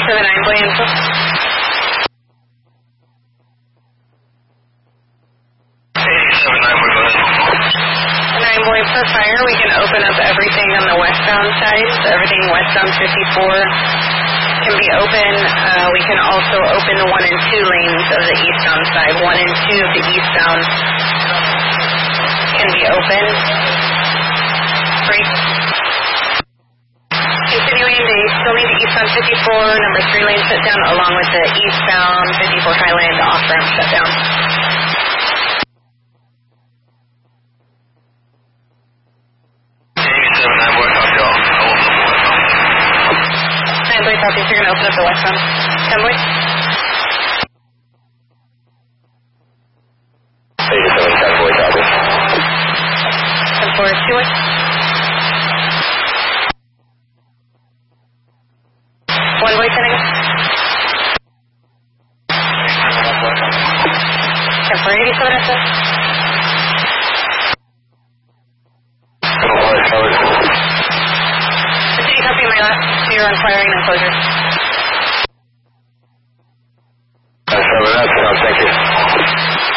879 Boy info. 9 Boy per fire, we can open up everything on the westbound side, so everything westbound 54 can be open. We can also open the 1 and 2 lanes of the eastbound side. 1 and 2 of the eastbound can be open. Great. Continuing, they still need the eastbound 54, number 3 lane shut down, along with the eastbound 54 Highland off-ramp shut down. Southeast, you're going to open up the westbound. 10 Boy. 87 Boy, copy. 10-4, 2 Boy. 1 Boy, 10 again. 10-4, 87 SS. Continue copying my last. You're on firing and closure. Thank you.